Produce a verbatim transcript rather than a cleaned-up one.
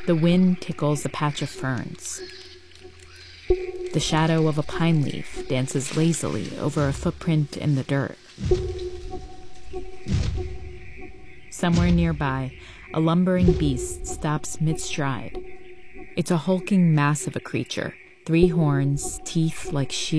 The wind tickles a patch of ferns. The shadow of a pine leaf dances lazily over a footprint in the dirt. Somewhere nearby, a lumbering beast stops mid-stride. It's a hulking mass of a creature, three horns, teeth like shears.